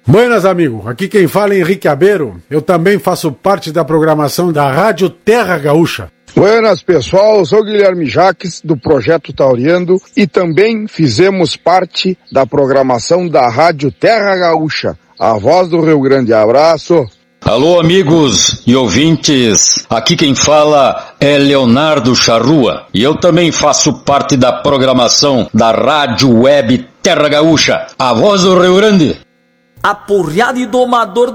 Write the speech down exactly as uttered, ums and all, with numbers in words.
Buenas, amigo. Aqui quem fala é Henrique Abeiro. Eu também faço parte da programação da Rádio Terra Gaúcha. Buenas, pessoal. Eu sou Guilherme Jaques, do Projeto Tauriando, e também fizemos parte da programação da Rádio Terra Gaúcha, a voz do Rio Grande. Abraço. Alô, amigos e ouvintes, aqui quem fala é Leonardo Charrua e eu também faço parte da programação da Rádio Web Terra Gaúcha, a voz do Rio Grande. Apurriado e domador